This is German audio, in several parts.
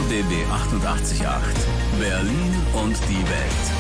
RBB 88.8. Berlin und die Welt.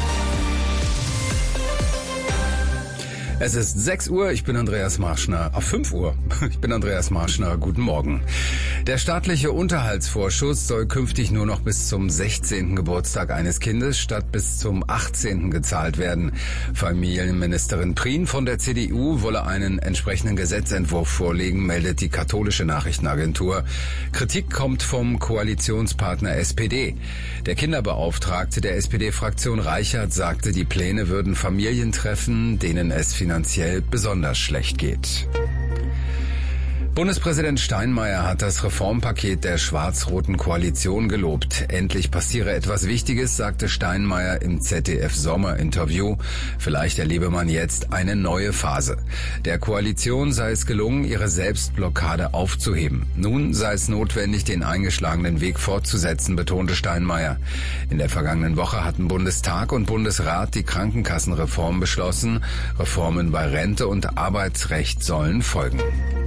Es ist 6 Uhr, ich bin Andreas Marschner. 5 Uhr, ich bin Andreas Marschner. Guten Morgen. Der staatliche Unterhaltsvorschuss soll künftig nur noch bis zum 16. Geburtstag eines Kindes statt bis zum 18. gezahlt werden. Familienministerin Prien von der CDU wolle einen entsprechenden Gesetzentwurf vorlegen, meldet die katholische Nachrichtenagentur. Kritik kommt vom Koalitionspartner SPD. Der Kinderbeauftragte der SPD-Fraktion Reichert sagte, die Pläne würden Familien treffen, denen es finanziell besonders schlecht geht. Bundespräsident Steinmeier hat das Reformpaket der schwarz-roten Koalition gelobt. Endlich passiere etwas Wichtiges, sagte Steinmeier im ZDF-Sommerinterview. Vielleicht erlebe man jetzt eine neue Phase. Der Koalition sei es gelungen, ihre Selbstblockade aufzuheben. Nun sei es notwendig, den eingeschlagenen Weg fortzusetzen, betonte Steinmeier. In der vergangenen Woche hatten Bundestag und Bundesrat die Krankenkassenreform beschlossen. Reformen bei Rente und Arbeitsrecht sollen folgen.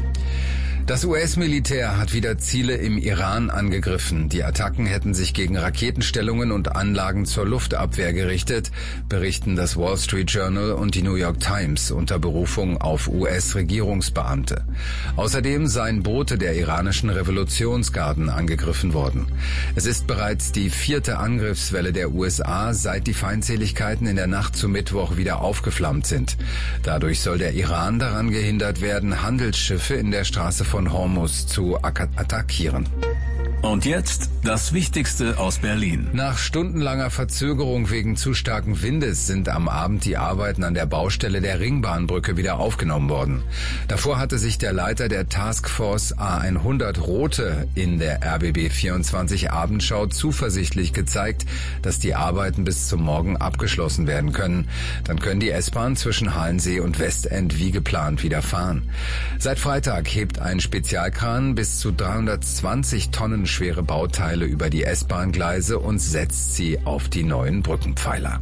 Das US-Militär hat wieder Ziele im Iran angegriffen. Die Attacken hätten sich gegen Raketenstellungen und Anlagen zur Luftabwehr gerichtet, berichten das Wall Street Journal und die New York Times unter Berufung auf US-Regierungsbeamte. Außerdem seien Boote der iranischen Revolutionsgarden angegriffen worden. Es ist bereits die 4. Angriffswelle der USA, seit die Feindseligkeiten in der Nacht zu Mittwoch wieder aufgeflammt sind. Dadurch soll der Iran daran gehindert werden, Handelsschiffe in der Straße von Hormuz zu attackieren. Und jetzt das Wichtigste aus Berlin. Nach stundenlanger Verzögerung wegen zu starken Windes sind am Abend die Arbeiten an der Baustelle der Ringbahnbrücke wieder aufgenommen worden. Davor hatte sich der Leiter der Taskforce A100 Rote in der RBB 24 Abendschau zuversichtlich gezeigt, dass die Arbeiten bis zum Morgen abgeschlossen werden können. Dann können die S-Bahn zwischen Halensee und Westend wie geplant wieder fahren. Seit Freitag hebt ein Spezialkran bis zu 320 Tonnen schwere Bauteile über die S-Bahn-Gleise und setzt sie auf die neuen Brückenpfeiler.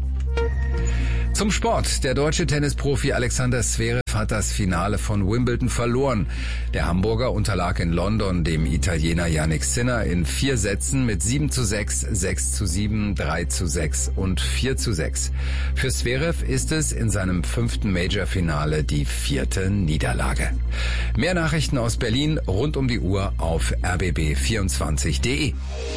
Zum Sport. Der deutsche Tennisprofi Alexander Zverev hat das Finale von Wimbledon verloren. Der Hamburger unterlag in London dem Italiener Jannik Sinner in 4 Sätzen mit 7:6, 6:7, 3:6 und 4:6. Für Zverev ist es in seinem 5. Major-Finale die 4. Niederlage. Mehr Nachrichten aus Berlin rund um die Uhr auf rbb24.de.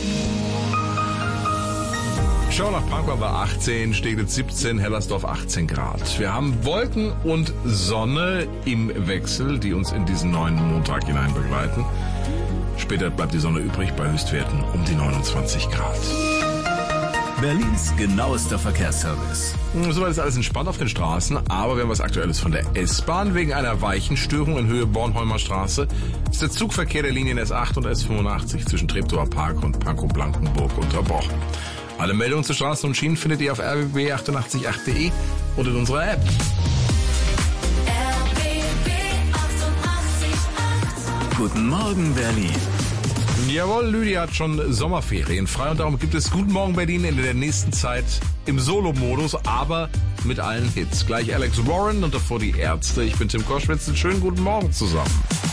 Schau nach Pankow war 18, Steglitz 17, Hellersdorf 18 Grad. Wir haben Wolken und Sonne im Wechsel, die uns in diesen neuen Montag hinein begleiten. Später bleibt die Sonne übrig bei Höchstwerten um die 29 Grad. Berlins genauester Verkehrsservice. Soweit ist alles entspannt auf den Straßen, aber wir haben was Aktuelles von der S-Bahn. Wegen einer Weichenstörung in Höhe Bornholmer Straße ist der Zugverkehr der Linien S8 und S85 zwischen Treptower Park und Pankow-Blankenburg unterbrochen. Alle Meldungen zu Straßen und Schienen findet ihr auf rbb888.de und in unserer App. RBB 88.8. Guten Morgen, Berlin. Jawohl, Lydia hat schon Sommerferien frei und darum gibt es Guten Morgen Berlin in der nächsten Zeit im Solo-Modus, aber mit allen Hits. Gleich Alex Warren und davor die Ärzte. Ich bin Tim Koschwitz. Schönen guten Morgen zusammen.